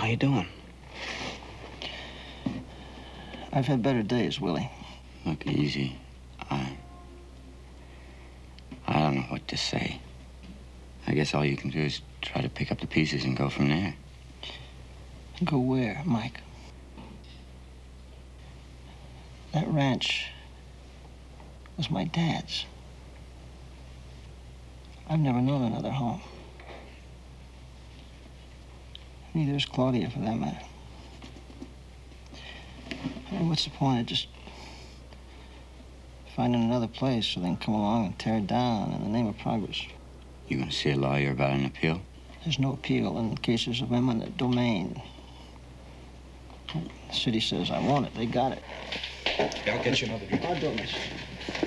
How you doing? I've had better days, Willie. Look, easy. I don't know what to say. I guess all you can do is try to pick up the pieces and go from there. Go where, Mike? That ranch was my dad's. I've never known another home. Neither is Claudia, for that matter. I mean, what's the point of just finding another place so they can come along and tear it down in the name of progress? You gonna see a lawyer about an appeal? There's no appeal in cases of eminent domain. The city says I want it. They got it. Yeah, I'll get you another drink. I'll do it, mister.